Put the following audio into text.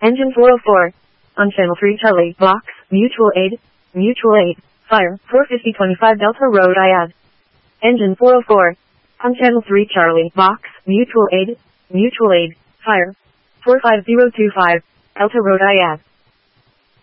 Engine 404. On Channel 3 Charlie, Box, Mutual Aid, Fire, 45025 Delta Road IAD. Engine 404. On Channel 3 Charlie, Box, Mutual Aid, Fire, 45025 Delta Road IAD.